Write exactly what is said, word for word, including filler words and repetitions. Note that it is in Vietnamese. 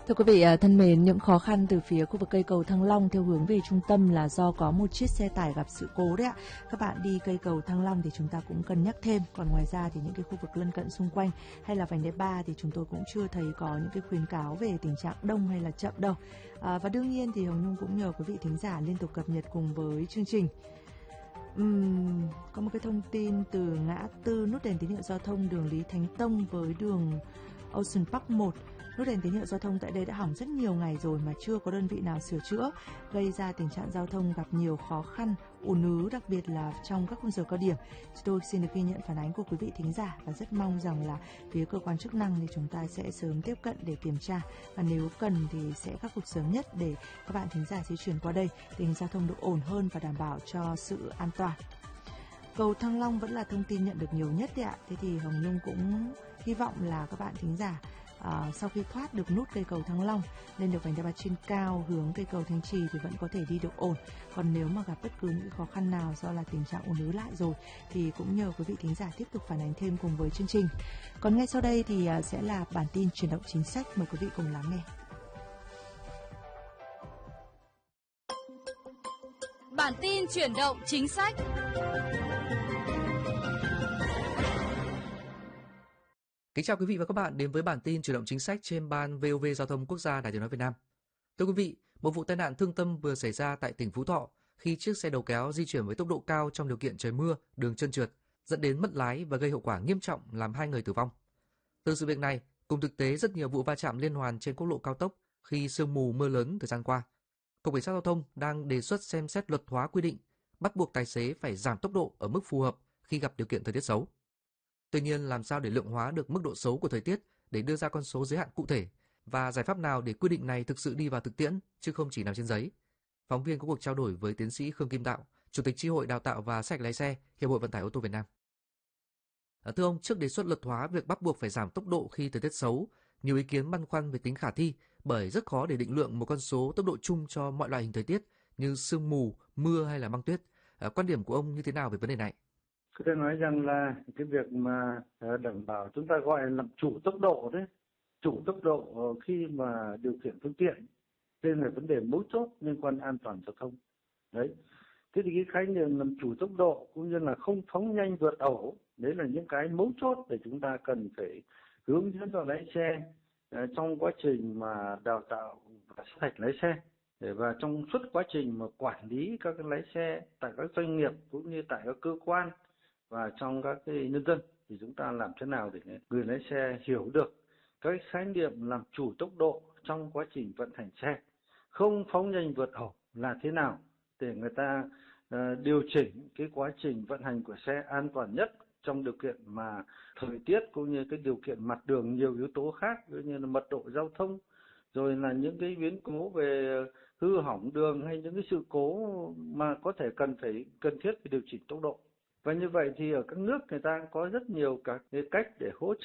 Thưa quý vị à, thân mến, những khó khăn từ phía khu vực cây cầu Thăng Long theo hướng về trung tâm là do có một chiếc xe tải gặp sự cố đấy ạ. Các bạn đi cây cầu Thăng Long thì chúng ta cũng cân nhắc thêm. Còn ngoài ra thì những cái khu vực lân cận xung quanh hay là vành đai ba thì chúng tôi cũng chưa thấy có những cái khuyến cáo về tình trạng đông hay là chậm đâu. À, và đương nhiên thì Hồng Nhung cũng nhờ quý vị thính giả liên tục cập nhật cùng với chương trình. Uhm, có một cái thông tin từ ngã tư nút đèn tín hiệu giao thông đường Lý Thánh Tông với đường Ocean Park một. Nút đèn tín hiệu giao thông tại đây đã hỏng rất nhiều ngày rồi mà chưa có đơn vị nào sửa chữa, gây ra tình trạng giao thông gặp nhiều khó khăn, ùn ứ, đặc biệt là trong các khung giờ cao điểm. Tôi xin được ghi nhận phản ánh của quý vị thính giả và rất mong rằng là phía cơ quan chức năng thì chúng ta sẽ sớm tiếp cận để kiểm tra, và nếu cần thì sẽ khắc phục sớm nhất để các bạn thính giả di chuyển qua đây, tình giao thông được ổn hơn và đảm bảo cho sự an toàn. Cầu Thăng Long vẫn là thông tin nhận được nhiều nhất đấy ạ. Thế thì Hồng Nhung cũng hy vọng là các bạn thính giả à, sau khi thoát được nút cây cầu Thăng Long lên được vành đai ba trên cao hướng cây cầu Thanh Trì thì vẫn có thể đi được ổn. Còn nếu mà gặp bất cứ những khó khăn nào do là tình trạng ùn ứ lại rồi thì cũng nhờ quý vị thính giả tiếp tục phản ánh thêm cùng với chương trình. Còn ngay sau đây thì à, sẽ là bản tin chuyển động chính sách, mời quý vị cùng lắng nghe. Bản tin chuyển động chính sách. Kính chào quý vị và các bạn đến với bản tin chuyển động chính sách trên ban vê o vê Giao thông Quốc gia Đài Tiếng nói Việt Nam. Thưa quý vị, một vụ tai nạn thương tâm vừa xảy ra tại tỉnh Phú Thọ khi chiếc xe đầu kéo di chuyển với tốc độ cao trong điều kiện trời mưa, đường trơn trượt, dẫn đến mất lái và gây hậu quả nghiêm trọng làm hai người tử vong. Từ sự việc này, cùng thực tế rất nhiều vụ va chạm liên hoàn trên quốc lộ cao tốc khi sương mù mưa lớn thời gian qua, Cục Cảnh sát Giao thông đang đề xuất xem xét luật hóa quy định bắt buộc tài xế phải giảm tốc độ ở mức phù hợp khi gặp điều kiện thời tiết xấu. Tuy nhiên, làm sao để lượng hóa được mức độ xấu của thời tiết để đưa ra con số giới hạn cụ thể, và giải pháp nào để quy định này thực sự đi vào thực tiễn chứ không chỉ nằm trên giấy? Phóng viên có cuộc trao đổi với tiến sĩ Khương Kim Tạo, Chủ tịch Chi hội Đào tạo và Sát hạch lái xe, Hiệp hội Vận tải ô tô Việt Nam. À, thưa ông, trước đề xuất luật hóa việc bắt buộc phải giảm tốc độ khi thời tiết xấu, nhiều ý kiến băn khoăn về tính khả thi bởi rất khó để định lượng một con số tốc độ chung cho mọi loại hình thời tiết như sương mù, mưa hay là băng tuyết. À, quan điểm của ông như thế nào về vấn đề này? Có thể nói rằng là cái việc mà đảm bảo chúng ta gọi là làm chủ tốc độ đấy, chủ tốc độ khi mà điều khiển phương tiện, đây là vấn đề mấu chốt liên quan an toàn giao thông. Đấy. Thế thì cái khái niệm làm chủ tốc độ cũng như là không phóng nhanh vượt ẩu, đấy là những cái mấu chốt để chúng ta cần phải hướng dẫn cho lái xe trong quá trình mà đào tạo và sát hạch lái xe, và trong suốt quá trình mà quản lý các cái lái xe tại các doanh nghiệp cũng như tại các cơ quan và trong các cái nhân dân, thì chúng ta làm thế nào để người lái xe hiểu được các khái niệm làm chủ tốc độ trong quá trình vận hành xe, không phóng nhanh vượt ẩu là thế nào để người ta uh, điều chỉnh cái quá trình vận hành của xe an toàn nhất trong điều kiện mà thời tiết cũng như cái điều kiện mặt đường, nhiều yếu tố khác như là mật độ giao thông, rồi là những cái biến cố về hư hỏng đường hay những cái sự cố mà có thể cần phải cần thiết phải điều chỉnh tốc độ. Và như vậy thì ở các nước người ta có rất nhiều các cái cách để hỗ trợ